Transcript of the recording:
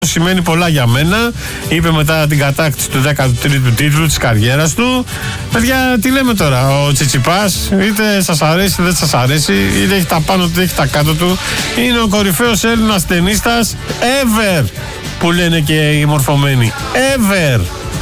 Σημαίνει πολλά για μένα. Είπε μετά την κατάκτηση του 13ου τίτλου της καριέρας του. Παιδιά, τι λέμε τώρα? Ο Τσιτσιπάς, είτε σας αρέσει είτε δεν σας αρέσει, είτε έχει τα πάνω του είτε έχει τα κάτω του, είναι ο κορυφαίος Έλληνας τενίστας ever, που λένε και οι μορφωμένοι. Ever.